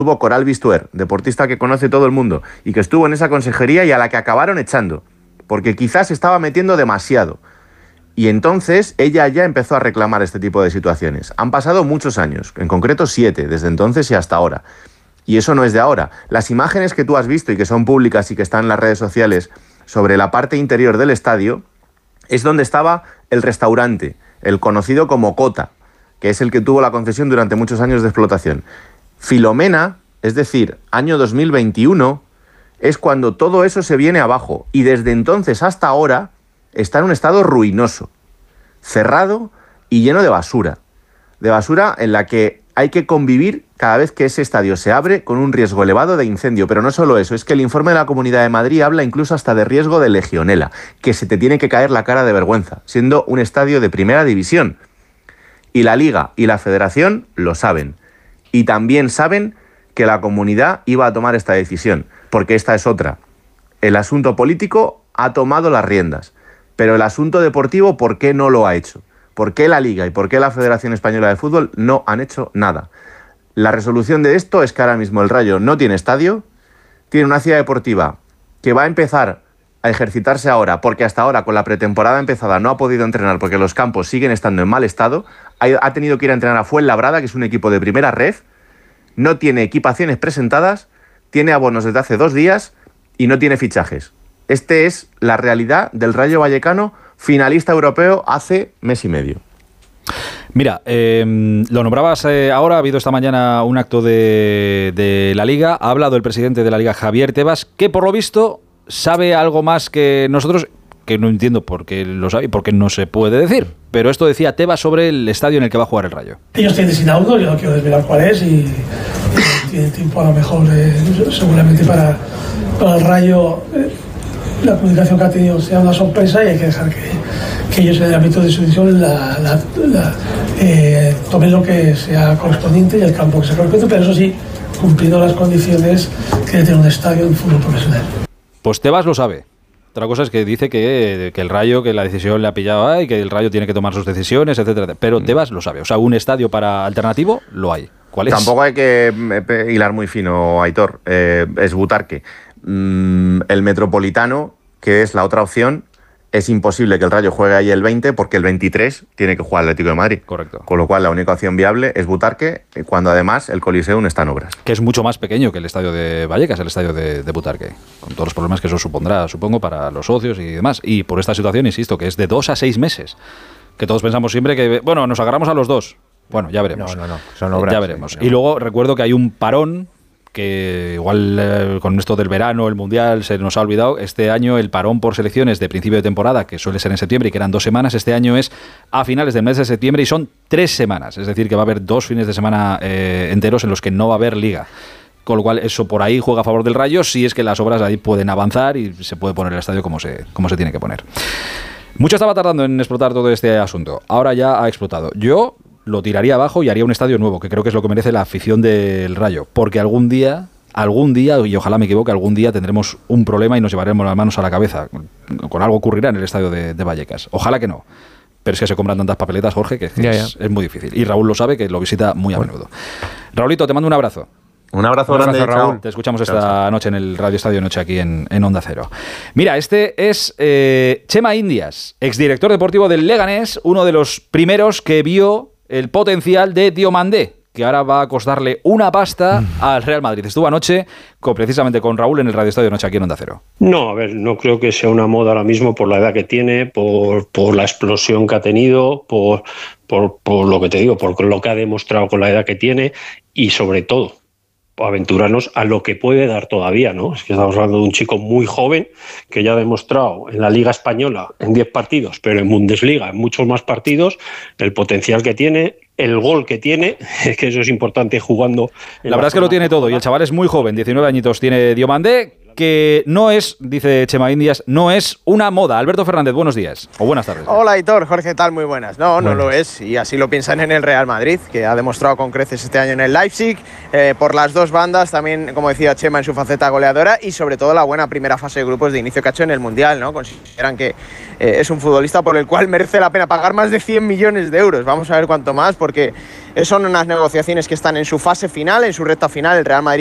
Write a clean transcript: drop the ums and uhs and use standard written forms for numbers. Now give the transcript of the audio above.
estuvo Coral Bistuer, deportista que conoce todo el mundo, y que estuvo en esa consejería y a la que acabaron echando, porque quizás se estaba metiendo demasiado. Y entonces ella ya empezó a reclamar este tipo de situaciones. Han pasado muchos años, en concreto 7, desde entonces y hasta ahora. Y eso no es de ahora. Las imágenes que tú has visto y que son públicas y que están en las redes sociales sobre la parte interior del estadio es donde estaba el restaurante, el conocido como Cota, que es el que tuvo la concesión durante muchos años de explotación. Filomena, es decir, año 2021, es cuando todo eso se viene abajo y desde entonces hasta ahora está en un estado ruinoso, cerrado y lleno de basura en la que hay que convivir cada vez que ese estadio se abre con un riesgo elevado de incendio. Pero no solo eso, es que el informe de la Comunidad de Madrid habla incluso hasta de riesgo de legionela, que se te tiene que caer la cara de vergüenza, siendo un estadio de primera división. Y la Liga y la Federación lo saben. Y también saben que la comunidad iba a tomar esta decisión, porque esta es otra. El asunto político ha tomado las riendas, pero el asunto deportivo, ¿por qué no lo ha hecho? ¿Por qué la Liga y por qué la Federación Española de Fútbol no han hecho nada? La resolución de esto es que ahora mismo el Rayo no tiene estadio, tiene una ciudad deportiva que va a empezar a ejercitarse ahora, porque hasta ahora con la pretemporada empezada no ha podido entrenar porque los campos siguen estando en mal estado, ha tenido que ir a entrenar a Fuenlabrada, que es un equipo de primera ref, no tiene equipaciones presentadas, tiene abonos desde hace 2 días y no tiene fichajes. Esta es la realidad del Rayo Vallecano, finalista europeo hace mes y medio. Mira, lo nombrabas ahora, ha habido esta mañana un acto de la Liga, ha hablado el presidente de la Liga, Javier Tebas, que por lo visto sabe algo más que nosotros, que no entiendo por qué lo sabe y por qué no se puede decir. Pero esto decía Tebas sobre el estadio en el que va a jugar el Rayo. Ellos tienen designado, yo no quiero desvelar cuál es y tienen tiempo a lo mejor seguramente para el Rayo. La comunicación que ha tenido sea una sorpresa y hay que dejar que ellos en el ámbito de su decisión tomen lo que sea correspondiente y el campo que sea correspondiente, pero eso sí, cumpliendo las condiciones que debe tener un estadio en fútbol profesional. Pues Tebas lo sabe. Otra cosa es que dice que el Rayo, que la decisión le ha pillado y que el Rayo tiene que tomar sus decisiones, etcétera. Pero Tebas lo sabe. O sea, un estadio para alternativo lo hay. ¿Cuál es? Tampoco hay que hilar muy fino, Aitor. Es Butarque. El Metropolitano, que es la otra opción, es imposible que el Rayo juegue ahí el 20 porque el 23 tiene que jugar el Atlético de Madrid. Correcto. Con lo cual la única opción viable es Butarque, cuando además el Coliseum está en obras. Que es mucho más pequeño que el estadio de Vallecas, el estadio de Butarque, con todos los problemas que eso supondrá, supongo, para los socios y demás. Y por esta situación, insisto, que es de 2 a 6 meses. Que todos pensamos siempre que, bueno, nos agarramos a los 2. Bueno, ya veremos. No, son obras. Ya veremos. Y luego recuerdo que hay un parón que igual con esto del verano, el Mundial, se nos ha olvidado. Este año el parón por selecciones de principio de temporada, que suele ser en septiembre y que eran 2 semanas, este año es a finales del mes de septiembre y son 3 semanas. Es decir, que va a haber 2 fines de semana enteros en los que no va a haber liga. Con lo cual eso por ahí juega a favor del Rayo, si es que las obras ahí pueden avanzar y se puede poner el estadio como se tiene que poner. Mucho estaba tardando en explotar todo este asunto. Ahora ya ha explotado. Yo lo tiraría abajo y haría un estadio nuevo, que creo que es lo que merece la afición del Rayo, porque algún día, y ojalá me equivoque, algún día tendremos un problema y nos llevaremos las manos a la cabeza. Con algo ocurrirá en el estadio de Vallecas. Ojalá que no. Pero es que se compran tantas papeletas, Jorge, que es muy difícil. Y Raúl lo sabe, que lo visita muy a menudo. Raúlito, te mando un abrazo. Un abrazo grande, Raúl. Te escuchamos esta noche en el Radio Estadio Noche aquí en Onda Cero. Mira, este es Chema Indias, exdirector deportivo del Leganés, uno de los primeros que vio el potencial de Diomandé, que ahora va a costarle una pasta al Real Madrid. Estuvo anoche precisamente con Raúl en el Radio Estadio Noche aquí en Onda Cero. No, a ver, no creo que sea una moda ahora mismo por la edad que tiene, por la explosión que ha tenido, por lo que te digo, por lo que ha demostrado con la edad que tiene y sobre todo aventurarnos a lo que puede dar todavía, ¿no? Es que estamos hablando de un chico muy joven que ya ha demostrado en la Liga Española en 10 partidos, pero en Bundesliga en muchos más partidos, el potencial que tiene, el gol que tiene, que eso es importante jugando. La verdad es que lo tiene todo y el chaval es muy joven, 19 añitos tiene Diomandé, que no es, dice Chema Indias, no es una moda. Alberto Fernández, buenos días o buenas tardes. Hola, Aitor, Jorge, ¿qué tal? Muy buenas. No lo es, y así lo piensan en el Real Madrid, que ha demostrado con creces este año en el Leipzig, por las dos bandas, también, como decía Chema, en su faceta goleadora y sobre todo la buena primera fase de grupos de inicio que ha hecho en el Mundial, ¿no? Consideran que es un futbolista por el cual merece la pena pagar más de 100 millones de euros. Vamos a ver cuánto más, porque Son unas negociaciones que están en su fase final, en su recta final. El Real Madrid